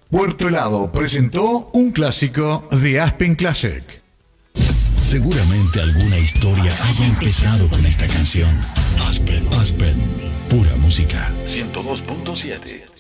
Puerto Helado presentó un clásico de Aspen Classic. Seguramente alguna historia haya empezado con esta canción. Aspen, pura música. 102.7.